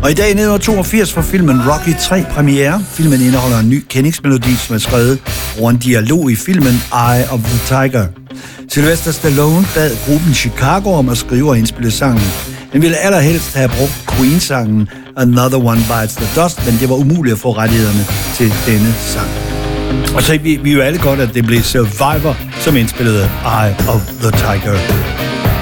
Og i dag 1982 får filmen Rocky 3 premiere. Filmen indeholder en ny kendingsmelodi, som er skrevet over en dialog i filmen Eye of the Tiger. Sylvester Stallone bad gruppen Chicago om at skrive og indspille sangen. Han ville allerhelst have brugt Queen-sangen Another One Bites the Dust, men det var umuligt at få rettighederne til denne sang. Og så vi jo alle godt, at det blev Survivor, som indspillede Eye of the Tiger.